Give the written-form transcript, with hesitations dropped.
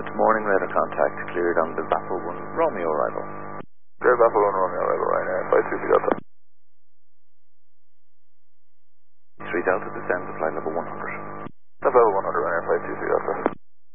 Good morning, radar contact cleared on the Baffle 1 Romeo arrival. Clear Baffle 1 Romeo arrival, Ryanair 523 Delta. 3 Delta, descend to flight level 100. Level 100, Ryanair 523 Delta.